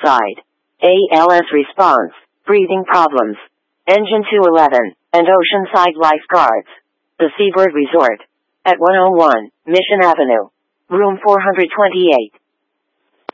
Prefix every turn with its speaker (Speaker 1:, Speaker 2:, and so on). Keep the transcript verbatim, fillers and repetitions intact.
Speaker 1: Oceanside. A L S response, breathing problems. Engine two eleven, and Oceanside lifeguards. The Seabird Resort. At one oh one, Mission Avenue. Room four twenty-eight.